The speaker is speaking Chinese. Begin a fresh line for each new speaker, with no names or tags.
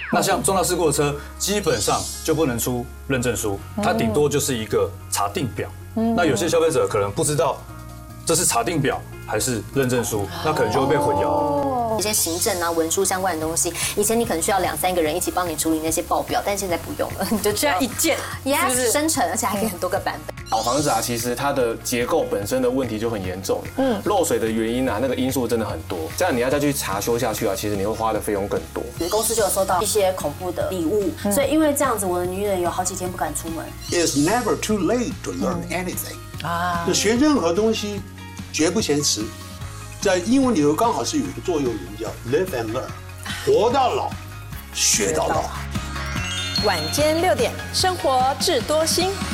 那像重大事故的车，基本上就不能出认证书，它顶多就是一个查定表。那有些消费者可能不知道这是查定表还是认证书，那可能就会被混淆。
一些行政啊、文书相关的东西，以前你可能需要2-3个人一起帮你处理那些报表，但现在不用了，你就
现在一键
，yes， 生成，而且还可以很多个版本。
老房子啊，其实它的结构本身的问题就很严重，漏水的原因啊，那个因素真的很多，这样你要再去查修下去啊，其实你会花的费用更多。
公司就有收到一些恐怖的礼物，所以因为这样子，我的女人有好几天不敢出门。
It's never too late to learn anything。就学任何东西，绝不嫌迟。在英文里头刚好是有一个座右铭叫 "Live and learn"， 活到老，学到老。
晚间6点，生活智多星。